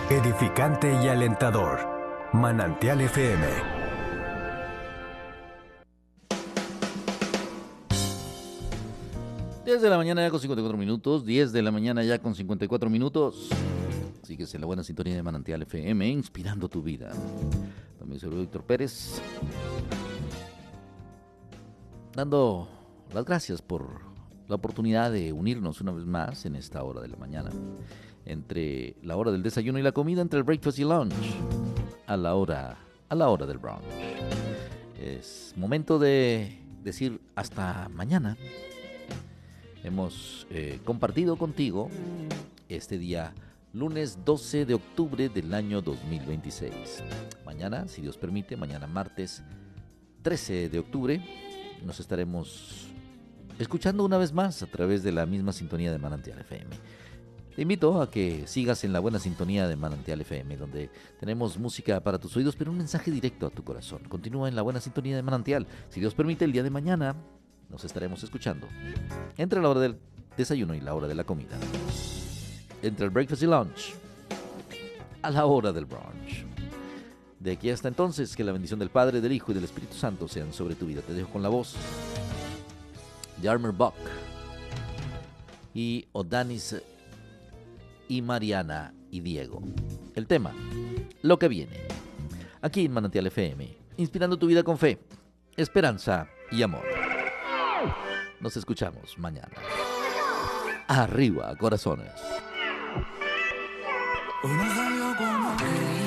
edificante y alentador. Manantial FM. Desde la mañana ya con 54 minutos, 10 de la mañana ya con 54 minutos. Sigues en la buena sintonía de Manantial FM, inspirando tu vida. También soy Víctor Pérez, dando las gracias por la oportunidad de unirnos una vez más en esta hora de la mañana. Entre la hora del desayuno y la comida, entre el breakfast y el lunch, a la hora del brunch. Es momento de decir hasta mañana. Hemos compartido contigo este día lunes 12 de octubre del año 2026. Mañana, si Dios permite, mañana martes 13 de octubre, nos estaremos escuchando una vez más a través de la misma sintonía de Manantial FM. Te invito a que sigas en la buena sintonía de Manantial FM, donde tenemos música para tus oídos, pero un mensaje directo a tu corazón. Continúa en la buena sintonía de Manantial. Si Dios permite, el día de mañana nos estaremos escuchando entre la hora del desayuno y la hora de la comida. Entre el breakfast y lunch, a la hora del brunch. De aquí hasta entonces, que la bendición del Padre, del Hijo y del Espíritu Santo sean sobre tu vida. Te dejo con la voz de Armer Buck y Odanis y Mariana y Diego. El tema, lo que viene. Aquí en Manantial FM, inspirando tu vida con fe, esperanza y amor. Nos escuchamos mañana. Arriba, corazones. Hoy no salió como quería.